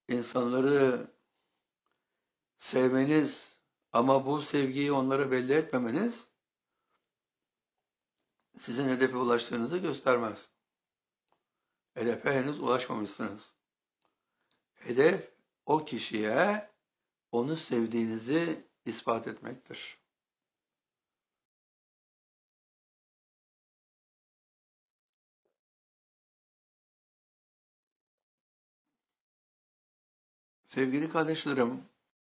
insanları sevmeniz ama bu sevgiyi onlara belli etmemeniz sizin hedefe ulaştığınızı göstermez. Hedefe henüz ulaşmamışsınız. Hedef o kişiye onu sevdiğinizi ispat etmektir. Sevgili kardeşlerim,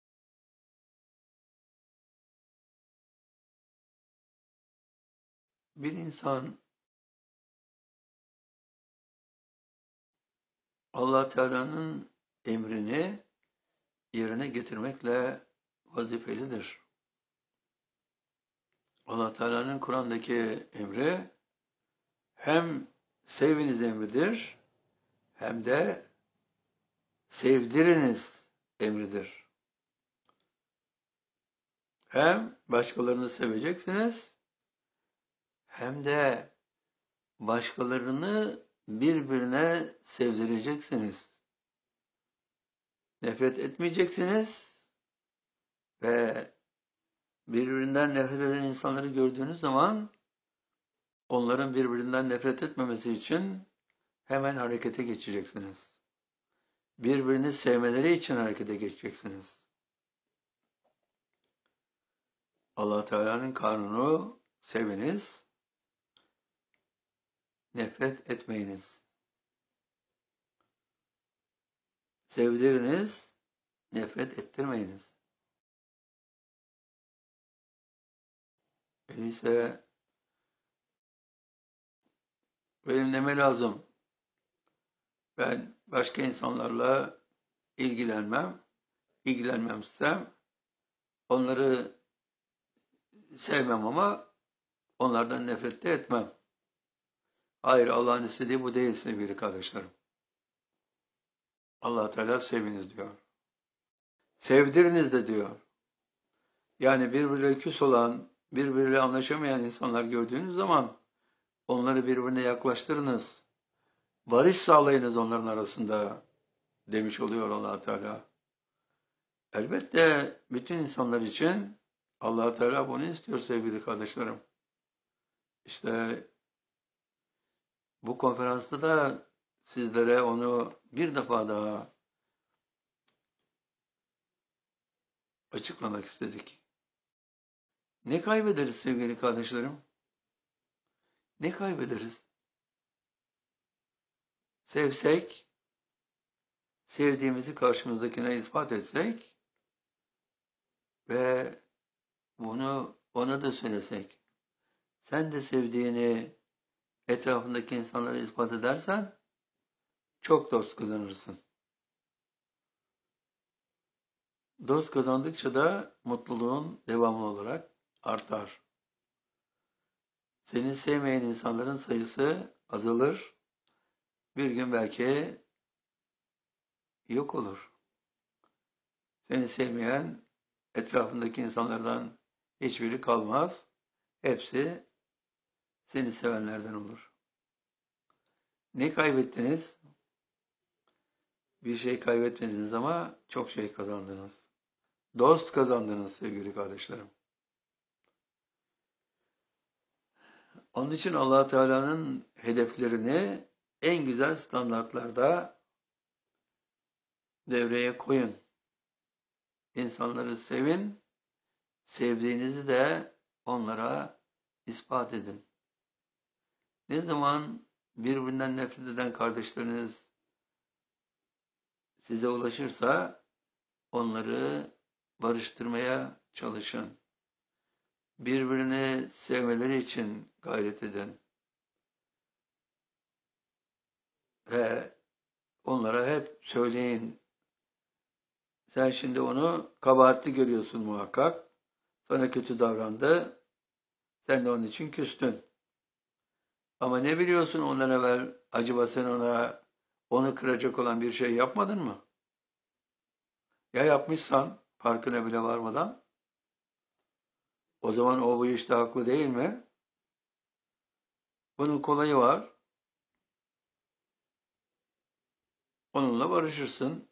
bir insan Allah Teala'nın emrini yerine getirmekle vazifelidir. Allah Teala'nın Kur'an'daki emri hem seviniz emridir hem de sevdiriniz emridir. Hem başkalarını seveceksiniz hem de başkalarını birbirine sevdireceksiniz. Nefret etmeyeceksiniz ve birbirinden nefret eden insanları gördüğünüz zaman onların birbirinden nefret etmemesi için hemen harekete geçeceksiniz. Birbirini sevmeleri için harekete geçeceksiniz. Allah Teala'nın kanunu seviniz, nefret etmeyiniz. Sevdiriniz, nefret ettirmeyiniz. Öyleyse benim neme lazım? Ben başka insanlarla ilgilenmemsem onları sevmem ama onlardan nefret de etmem. Hayır, Allah'ın istediği bu değil sevgili kardeşlerim. Allah Teala seviniz diyor. Sevdiriniz de diyor. Yani birbirine küs olan, birbiriyle anlaşamayan insanlar gördüğünüz zaman onları birbirine yaklaştırınız. Barış sağlayınız onların arasında demiş oluyor Allah Teala. Elbette bütün insanlar için Allah Teala bunu istiyor sevgili kardeşlerim. İşte bu konferansta da sizlere onu bir defa daha açıklamak istedik. Ne kaybederiz sevgili kardeşlerim? Ne kaybederiz? Sevsek, sevdiğimizi karşımızdakine ispat etsek ve bunu ona da söylesek, sen de sevdiğini etrafındaki insanlara ispat edersen çok dost kazanırsın. Dost kazandıkça da mutluluğun devamlı olarak artar. Seni sevmeyen insanların sayısı azalır. Bir gün belki yok olur. Seni sevmeyen etrafındaki insanlardan hiçbiri kalmaz. Hepsi seni sevenlerden olur. Ne kaybettiniz? Bir şey kaybetmediniz ama çok şey kazandınız. Dost kazandınız sevgili kardeşlerim. Onun için Allah Teala'nın hedeflerini en güzel standartlarda devreye koyun. İnsanları sevin, sevdiğinizi de onlara ispat edin. Ne zaman birbirinden nefret eden kardeşleriniz size ulaşırsa onları barıştırmaya çalışın. Birbirini sevmeleri için gayret edin. Ve onlara hep söyleyin. Sen şimdi onu kabahatli görüyorsun muhakkak. Sana kötü davrandı. Sen de onun için küstün. Ama ne biliyorsun ondan evvel acaba sen onu kıracak olan bir şey yapmadın mı? Ya yapmışsan farkına bile varmadan o zaman o bu işte haklı değil mi? Bunun kolayı var. Onunla barışırsın.